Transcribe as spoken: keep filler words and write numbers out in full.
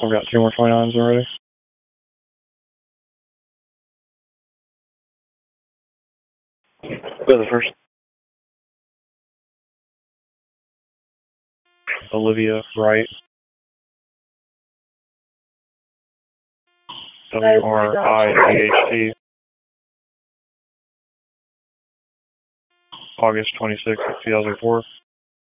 I've got two more twenty-nines already. Go the first. Olivia Wright. W R I G H T. August twenty-sixth, two thousand four.